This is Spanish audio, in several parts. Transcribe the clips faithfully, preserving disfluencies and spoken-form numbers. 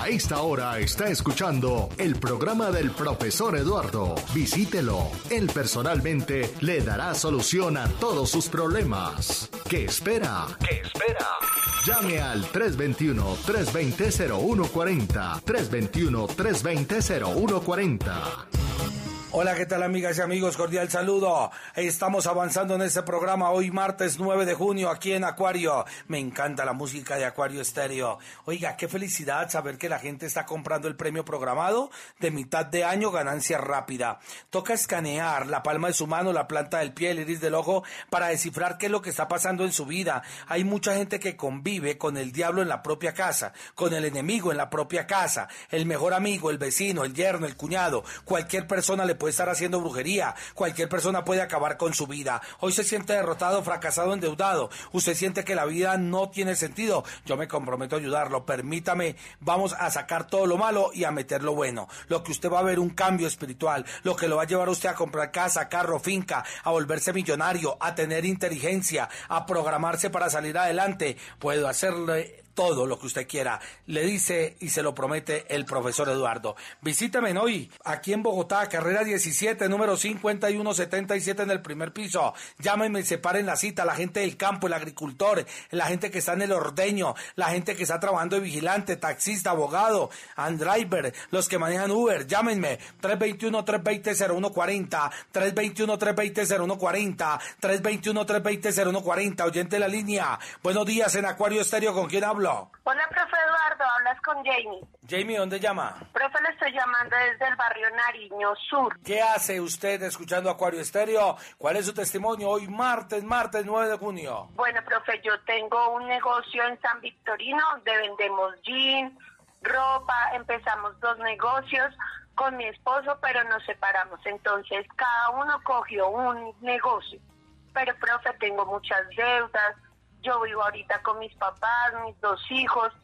A esta hora está escuchando el programa del profesor Eduardo. Visítelo. Él personalmente le dará solución a todos sus problemas. ¿Qué espera? ¿Qué espera? Llame al tres dos uno, tres dos cero, cero uno cuatro cero, tres dos uno, tres dos cero, cero uno cuatro cero. Hola, ¿qué tal, amigas y amigos? Cordial saludo. Estamos avanzando en este programa hoy martes nueve de junio aquí en Acuario. Me encanta la música de Acuario Estéreo. Oiga, qué felicidad saber que la gente está comprando el premio programado de mitad de año, ganancia rápida. Toca escanear la palma de su mano, la planta del pie, el iris del ojo para descifrar qué es lo que está pasando en su vida. Hay mucha gente que convive con el diablo en la propia casa, con el enemigo en la propia casa, el mejor amigo, el vecino, el yerno, el cuñado. Cualquier persona le puede estar haciendo brujería, cualquier persona puede acabar con su vida. Hoy se siente derrotado, fracasado, endeudado, usted siente que la vida no tiene sentido. Yo me comprometo a ayudarlo, permítame, vamos a sacar todo lo malo y a meter lo bueno, lo que usted va a ver un cambio espiritual, lo que lo va a llevar a usted a comprar casa, carro, finca, a volverse millonario, a tener inteligencia, a programarse para salir adelante. Puedo hacerle todo lo que usted quiera, le dice y se lo promete el profesor Eduardo. Visítame hoy, aquí en Bogotá, carrera diecisiete, número cincuenta y uno setenta y siete en el primer piso. Llámenme y separen la cita, la gente del campo, el agricultor, la gente que está en el ordeño, la gente que está trabajando de vigilante, taxista, abogado, and driver, los que manejan Uber. Llámenme, tres dos uno, tres dos cero, cero uno cuatro cero, tres dos uno, tres dos cero, cero uno cuatro cero, tres dos uno, tres dos cero, cero uno cuatro cero, oyente de la línea. Buenos días en Acuario Estéreo, ¿con quién hablo? Hola, profe Eduardo, hablas con Jamie. Jamie, ¿dónde llama? Profe, le estoy llamando desde el barrio Nariño Sur. ¿Qué hace usted escuchando Acuario Estéreo? ¿Cuál es su testimonio hoy martes, martes nueve de junio? Bueno, profe, yo tengo un negocio en San Victorino donde vendemos jean, ropa, empezamos dos negocios con mi esposo, pero nos separamos, entonces cada uno cogió un negocio. Pero, profe, tengo muchas deudas. Yo vivo ahorita con mis papás, mis dos hijos,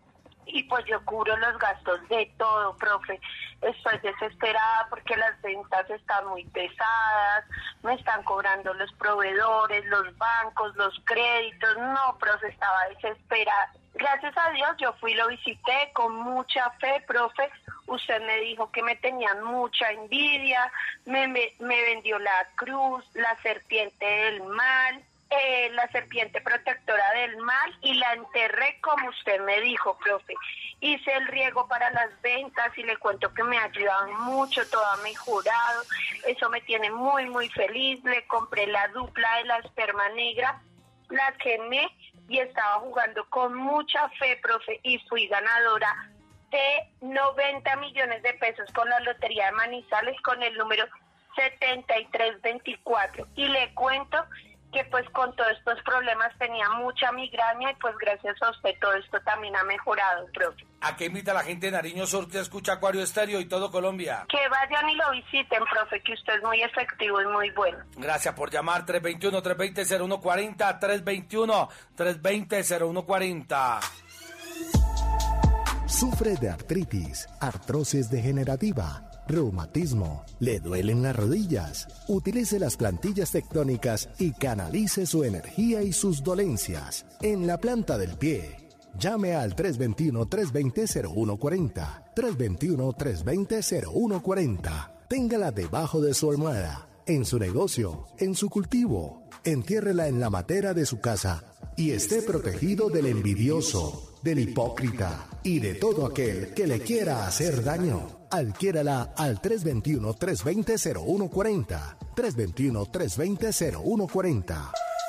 y pues yo cubro los gastos de todo, profe. Estoy desesperada porque las ventas están muy pesadas, me están cobrando los proveedores, los bancos, los créditos. No, profe, estaba desesperada. Gracias a Dios yo fui y lo visité con mucha fe, profe. Usted me dijo que me tenían mucha envidia, me, me, me vendió la cruz, la serpiente del mal, Eh, la serpiente protectora del mal, y la enterré como usted me dijo, profe. Hice el riego para las ventas y le cuento que me ayudan mucho, todo ha mejorado, eso me tiene muy muy feliz. Le compré la dupla de la esperma negra, la quemé y estaba jugando con mucha fe, profe, y fui ganadora de noventa millones de pesos con la lotería de Manizales con el número setenta y tres veinticuatro, y le cuento que pues con todos estos problemas tenía mucha migraña y pues gracias a usted todo esto también ha mejorado, profe. ¿A qué invita a la gente de Nariño Sur que escucha Acuario Estéreo y todo Colombia? Que vayan y lo visiten, profe, que usted es muy efectivo y muy bueno. Gracias por llamar, tres dos uno, tres dos cero, cero uno cuatro cero, tres dos uno, tres dos cero, cero uno cuatro cero. Sufre de artritis, artrosis degenerativa, reumatismo, le duelen las rodillas. Utilice las plantillas tectónicas y canalice su energía y sus dolencias en la planta del pie. Llame al tres dos uno, tres dos cero, cero uno cuatro cero, tres dos uno, tres dos cero, cero uno cuatro cero. Téngala debajo de su almohada, en su negocio, en su cultivo. Entiérrela en la matera de su casa y esté protegido del envidioso, del hipócrita y de todo aquel que le quiera hacer daño. Adquiérala al tres dos uno, tres dos cero, cero uno cuatro cero, tres dos uno, tres dos cero, cero uno cuatro cero.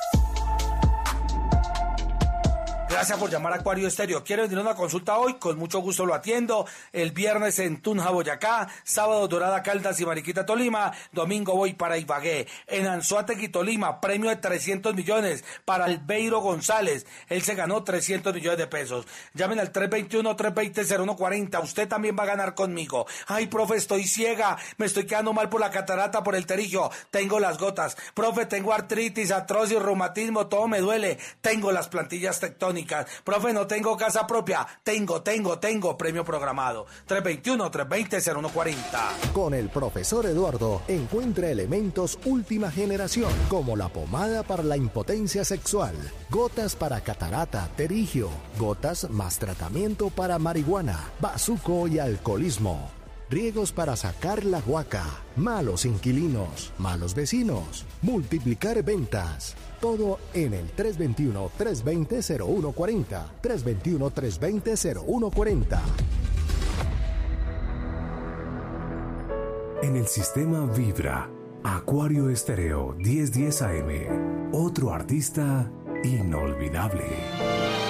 Gracias por llamar a Acuario Estéreo. ¿Quiere venir a una consulta hoy? Con mucho gusto lo atiendo. El viernes en Tunja, Boyacá. Sábado, Dorada, Caldas y Mariquita, Tolima. Domingo voy para Ibagué. En Anzoátegui, Tolima, premio de trescientos millones para Albeiro González. Él se ganó trescientos millones de pesos. Llamen al tres dos uno, tres dos cero, cero uno cuatro cero. Usted también va a ganar conmigo. Ay, profe, estoy ciega. Me estoy quedando mal por la catarata, por el terigio. Tengo las gotas. Profe, tengo artritis, artrosis, reumatismo, todo me duele. Tengo las plantillas tectónicas. tectónicas. Profe, no tengo casa propia. Tengo, tengo, tengo premio programado. tres dos uno, tres dos cero, cero uno cuatro cero. Con el profesor Eduardo encuentra elementos última generación, como la pomada para la impotencia sexual, gotas para catarata, terigio, gotas más tratamiento para marihuana, bazuco y alcoholismo, riegos para sacar la guaca, malos inquilinos, malos vecinos, multiplicar ventas. Todo en el tres dos uno, tres dos cero, cero uno cuatro cero, tres dos uno, tres dos cero, cero uno cuatro cero. En el sistema Vibra, Acuario Estéreo diez diez A M, otro artista inolvidable.